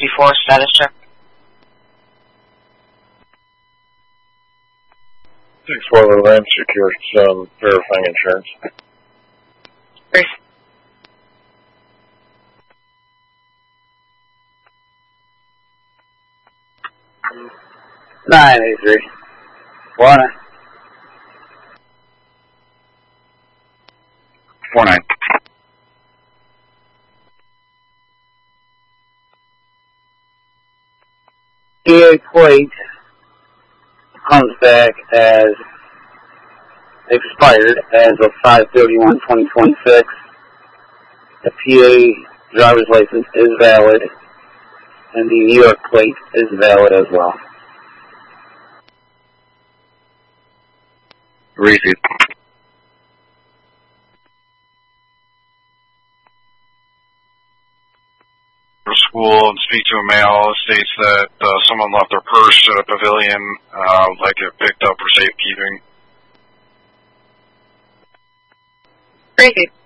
64, status check. 6-4 Lowland, secure some verifying insurance. Brief. Nine 83. 49. 49. PA plate comes back as expired as of 5/31/2026. The PA driver's license is valid, and the New York plate is valid as well. Receive. School and speak to a male states that someone left their purse at a pavilion, would like it picked up for safekeeping. Crazy.